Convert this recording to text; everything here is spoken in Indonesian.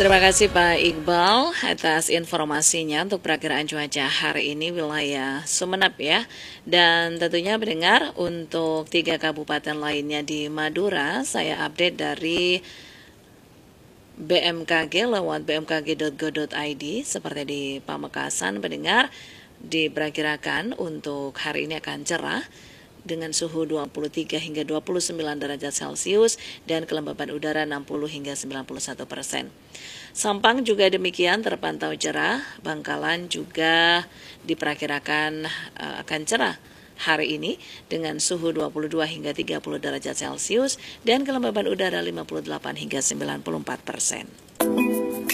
Terima kasih Pak Iqbal atas informasinya untuk perakiraan cuaca hari ini wilayah Sumeneb ya. Dan tentunya mendengar untuk 3 kabupaten lainnya di Madura, saya update dari BMKG lewat bmkg.go.id seperti di Pamekasan mendengar diperkirakan untuk hari ini akan cerah dengan suhu 23 hingga 29 derajat Celcius dan kelembapan udara 60 hingga 91%. Sampang juga demikian terpantau cerah, Bangkalan juga diperkirakan akan cerah hari ini dengan suhu 22 hingga 30 derajat Celcius dan kelembapan udara 58 hingga 94%.